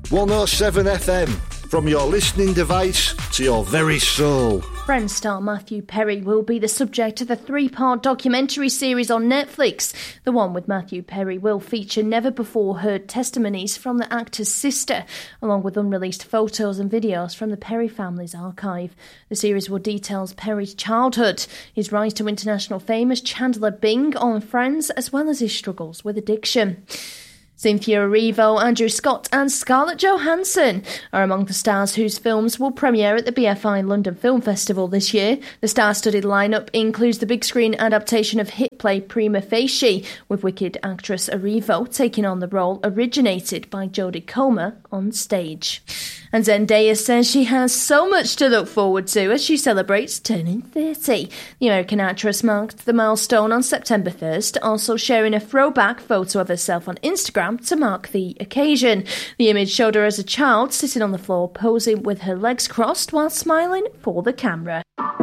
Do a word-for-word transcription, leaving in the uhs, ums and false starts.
one oh seven F M, from your listening device to your very soul. Friends star Matthew Perry will be the subject of a three-part documentary series on Netflix. The one with Matthew Perry will feature never-before-heard testimonies from the actor's sister, along with unreleased photos and videos from the Perry family's archive. The series will detail Perry's childhood, his rise to international fame as Chandler Bing on Friends, as well as his struggles with addiction. Cynthia Erivo, Andrew Scott and Scarlett Johansson are among the stars whose films will premiere at the B F I London Film Festival this year. The star-studded lineup includes the big-screen adaptation of hit play Prima Facie, with Wicked actress Erivo taking on the role originated by Jodie Comer on stage. And Zendaya says she has so much to look forward to as she celebrates turning thirty. The American actress marked the milestone on September first, also sharing a throwback photo of herself on Instagram to mark the occasion. The image showed her as a child sitting on the floor posing with her legs crossed while smiling for the camera.